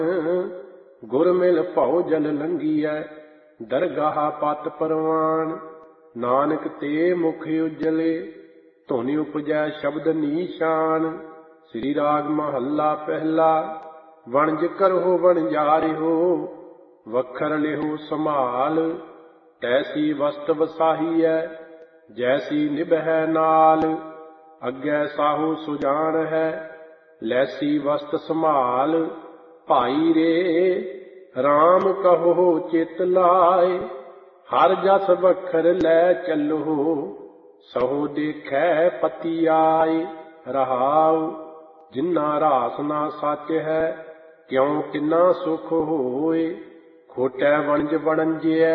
ਗੁਰ ਮਿਲ ਭਉ ਜਲ ਲੰਘੀਐ ਦਰਗਾਹ ਪਤ ਪਰਵਾਨ। ਨਾਨਕ ਤੇ ਮੁਖ ਉਜਲੇ ਧੁਨ ਉਪਜੈ ਸ਼ਬਦ ਨੀਸ਼ਾਨ। ਸ੍ਰੀ ਰਾਗ ਮਹੱਲਾ ਪਹਿਲਾ। ਵਣਜ ਕਰਹੁ ਵਣਜਾਰਿਹੁ ਵਖਰ ਲਿਹੁ ਸੰਭਾਲ। ਤੈਸੀ ਵਸਤ ਵਸਾਹੀਐ ਜੈਸੀ ਨਿਭੈ ਨਾਲ। ਅੱਗੇ ਸਾਹੂ ਸੁਜਾਨ ਹੈ ਲੈਸੀ ਵਸਤ ਸੰਭਾਲ। ਭਾਈ ਰੇ ਰਾਮ ਕਹੋ ਚਿਤ ਲਾਏ ਹਰ ਜਸ ਵਖਰ ਲੈ ਚੱਲੋ। ਸਹੋ ਦੇਖੈ ਪਤੀ ਆਏ ਰਹਾਉ। ਜਿਨਾ ਰਾਸ ਨਾ ਸੱਚ ਹੈ ਕਿਉ ਕਿੰਨਾ ਸੁਖ ਹੋਏ। ਖੋਟੈ ਵਣਜ ਵਣਜਿਐ